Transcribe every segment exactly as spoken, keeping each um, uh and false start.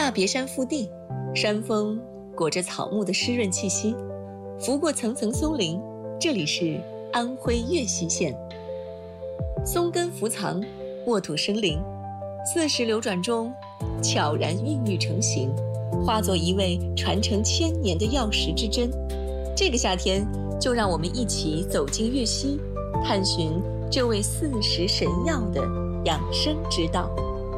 大别山腹地，山峰裹着草木的湿润气息，拂过层层松林，这里是安徽岳西县。松根伏藏，沃土生灵，四时流转中，悄然孕育成型，化作一味传承千年的药食之珍。这个夏天，就让我们一起走进岳西，探寻这味四时神药的养生之道。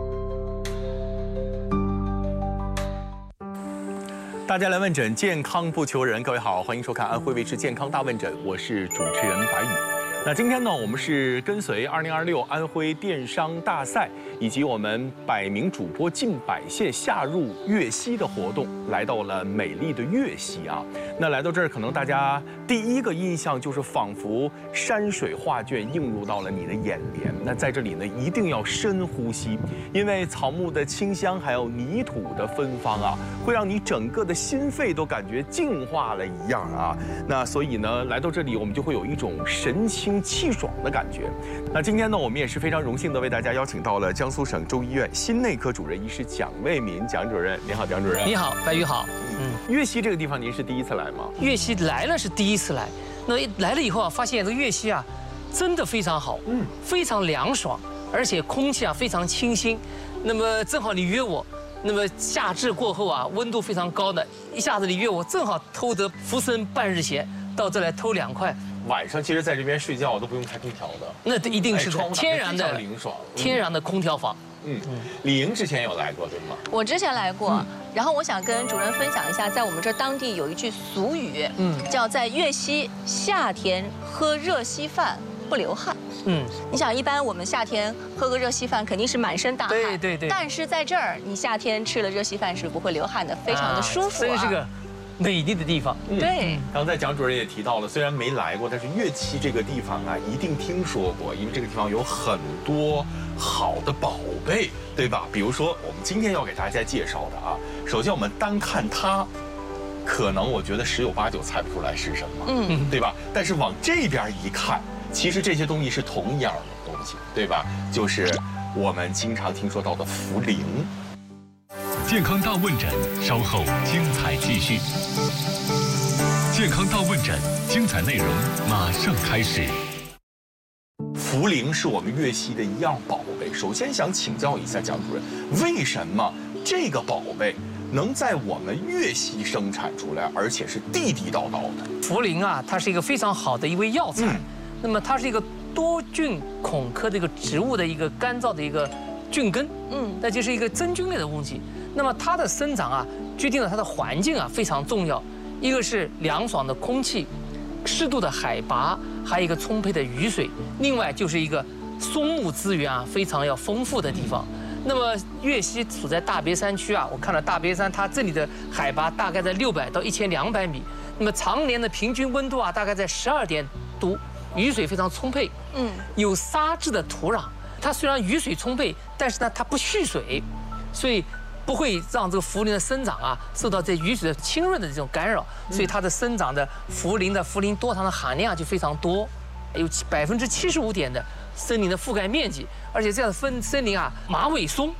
大家来问诊，健康不求人。各位好，欢迎收看安徽卫视健康大问诊，我是主持人白宇。那今天呢，我们是跟随二零二六安徽电商大赛以及我们百名主播进百县下入岳西的活动，来到了美丽的岳西啊。那来到这儿，可能大家第一个印象就是仿佛山水画卷映入到了你的眼帘。那在这里呢，一定要深呼吸，因为草木的清香还有泥土的芬芳啊，会让你整个的心肺都感觉净化了一样啊。那所以呢，来到这里我们就会有一种神清气爽的感觉。那今天呢，我们也是非常荣幸的为大家邀请到了江苏省州医院心内科主任医师蒋卫民蒋主任。您好，蒋主任。 你好，白宇好。 嗯，岳西这个地方您是第一次来吗？ 岳西来了是第一次来，那来了以后啊，发现这个岳西啊，真的非常好，嗯，非常凉爽，而且空气啊非常清新。那么正好你约我，那么夏至过后啊，温度非常高的，一下子你约我，正好偷得浮生半日闲，到这来偷两块。 晚上其实在这边睡觉都不用开空调的， 那一定是的天然的凉爽， 天然的空调房。 嗯，李莹之前有来过对吗？ 我之前来过，然后我想跟主任分享一下，在我们这当地有一句俗语，嗯，叫在岳西夏天喝热稀饭不流汗。嗯，你想一般我们夏天喝个热稀饭肯定是满身大汗， 对对对， 但是在这儿你夏天吃了热稀饭是不会流汗的，非常的舒服啊。 这是个美丽的地方。 对， 刚才蒋主任也提到了，虽然没来过，但是岳西这个地方啊，一定听说过，因为这个地方有很多好的宝贝，对吧？比如说我们今天要给大家介绍的啊，首先我们单看它，可能我觉得十有八九猜不出来是什么，嗯，对吧？但是往这边一看，其实这些东西是同一样的东西，对吧？就是我们经常听说到的茯苓。 健康大问诊，稍后精彩继续。健康大问诊，精彩内容马上开始。 茯苓是我们岳西的一样宝贝。首先想请教一下蒋主任，为什么这个宝贝能在我们岳西生产出来，而且是地地道道的？ 茯苓啊，它是一个非常好的一味药材。嗯、那么它是一个多菌孔科的一个植物的一个干燥的一个菌根，嗯，那就是一个真菌类的东西。那么它的生长啊，决定了它的环境啊非常重要。一个是凉爽的空气，适度的海拔，还有一个充沛的雨水。另外就是一个松木资源啊非常要丰富的地方。那么岳西处在大别山区啊，我看了大别山，它这里的海拔大概在六百到一千两百米。那么常年的平均温度啊大概在十二点度，雨水非常充沛，嗯，有沙质的土壤。它虽然雨水充沛，但是呢它不蓄水，所以不会让这个茯苓的生长啊受到这雨水的浸润的这种干扰，所以它的生长的茯苓的茯苓多糖的含量就非常多，有百分之七十五点的森林的覆盖面积，而且这样的分森林啊马尾松